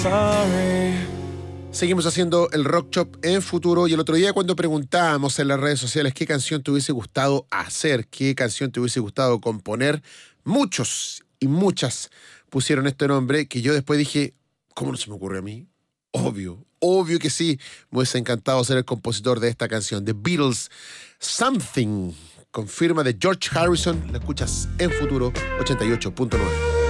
Seguimos haciendo el Rock Shop en Futuro, y el otro día cuando preguntábamos en las redes sociales qué canción te hubiese gustado hacer, qué canción te hubiese gustado componer, muchos y muchas pusieron este nombre que yo después dije, ¿cómo no se me ocurre a mí? Obvio que sí, me hubiese encantado ser el compositor de esta canción, The Beatles, Something, con firma de George Harrison. La escuchas en Futuro 88.9.